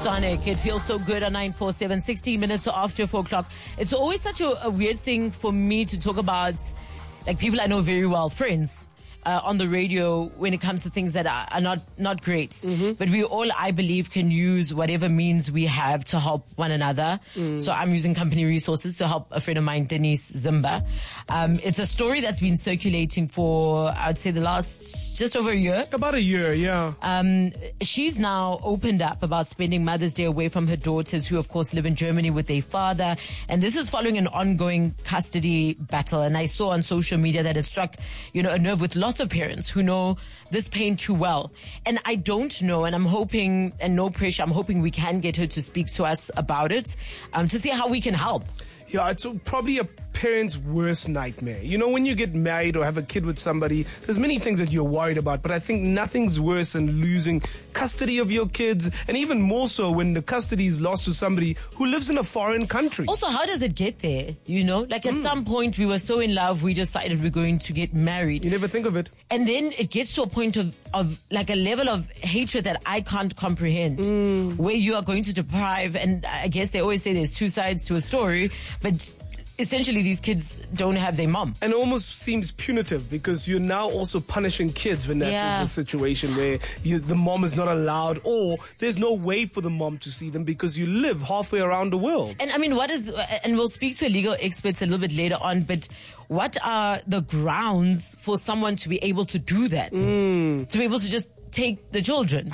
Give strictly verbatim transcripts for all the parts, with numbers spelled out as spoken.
Sonic. It feels so good on nine four seven, sixteen minutes after four o'clock. It's always such a, a weird thing for me to talk about, like, people I know very well, friends. Uh, on the radio when it comes to things that are, are not, not great. Mm-hmm. But we all, I believe, can use whatever means we have to help one another. Mm. So I'm using company resources to help a friend of mine, Denise Zimba. Um, it's a story that's been circulating for, I would say, the last just over a year. About a year, yeah. Um, she's now opened up about spending Mother's Day away from her daughters, who, of course, live in Germany with their father. And this is following an ongoing custody battle. And I saw on social media that has struck, you know, a nerve with lots of parents who know this pain too well. And I don't know, and I'm hoping, and no pressure, I'm hoping we can get her to speak to us about it, um, to see how we can help. Yeah, it's probably a parent's worst nightmare. You know, when you get married or have a kid with somebody, there's many things that you're worried about, but I think nothing's worse than losing custody of your kids, and even more so when the custody is lost to somebody who lives in a foreign country. Also, how does it get there? You know, like at mm. some point we were so in love, we decided we're going to get married. You never think of it. And then it gets to a point of, of like a level of hatred that I can't comprehend, mm. where you are going to deprive, and I guess they always say there's two sides to a story, but essentially these kids don't have their mom. And it almost seems punitive because you're now also punishing kids when that's yeah. a situation where you, the mom is not allowed, or there's no way for the mom to see them because you live halfway around the world. And I mean, what is, and we'll speak to legal experts a little bit later on, but what are the grounds for someone to be able to do that? Mm. To be able to just take the children?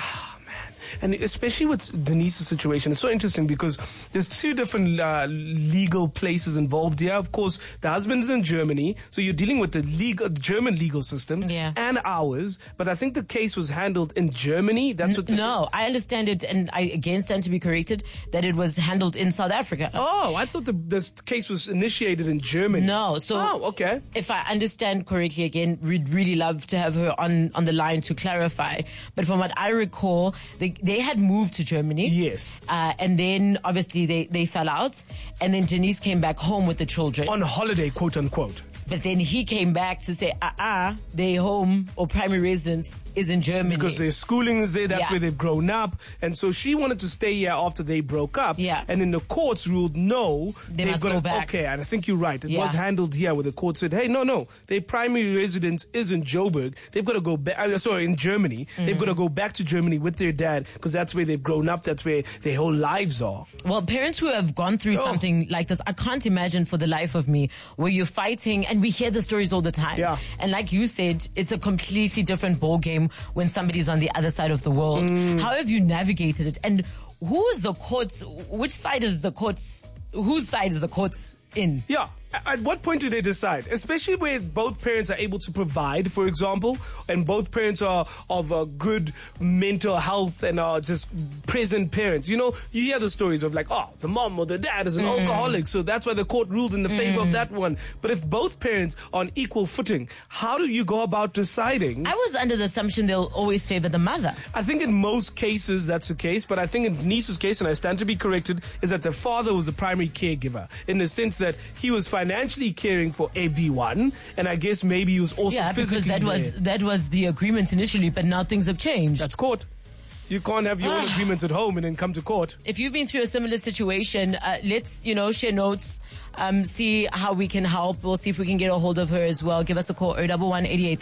And especially with Denise's situation, it's so interesting because there's two different uh, legal places involved here. Of course, the husband is in Germany, so you're dealing with the legal, German legal system yeah. and ours. But I think the case was handled in Germany. That's what. N- no, I understand it, and I again stand to be corrected that it was handled in South Africa. Oh, I thought the this case was initiated in Germany. No, so oh, okay. If I understand correctly, again, we'd really love to have her on on the line to clarify. But from what I recall, the they had moved to Germany. Yes. Uh, and then, obviously, they, they fell out. And then Denise came back home with the children. On holiday, quote unquote. But then he came back to say, uh-uh, their home or primary residence is in Germany. Because their schooling is there, that's yeah. where they've grown up. And so she wanted to stay here after they broke up. Yeah. And then the courts ruled, no. They must go back. Okay, and I think you're right. It yeah. was handled here where the court said, hey, no, no, their primary residence is in Joburg. They've got to go back, uh, sorry, in Germany. Mm-hmm. They've got to go back to Germany with their dad because that's where they've grown up. That's where their whole lives are. Well, parents who have gone through oh. something like this, I can't imagine for the life of me where you're fighting, and we hear the stories all the time. Yeah. And like you said, it's a completely different ball game when somebody's on the other side of the world. Mm. How have you navigated it? And who is the courts? Which side is the courts? Whose side is the courts in? Yeah. At what point do they decide? Especially where both parents are able to provide, for example, and both parents are of a good mental health and are just present parents. You know, you hear the stories of like, oh, the mom or the dad is an mm. alcoholic, so that's why the court ruled in the mm. favor of that one. But if both parents are on equal footing, how do you go about deciding? I was under the assumption they'll always favor the mother. I think in most cases that's the case, but I think in Denise's case, and I stand to be corrected, is that the father was the primary caregiver in the sense that he was financially caring for everyone, and I guess maybe he was also yeah, physically because that there. was that was the agreement initially, but now things have changed. That's court. You can't have your own agreements at home and then come to court. If you've been through a similar situation, uh, let's, you know, share notes, um, see how we can help. We'll see if we can get a hold of her as well. Give us a call, zero one one, eight eight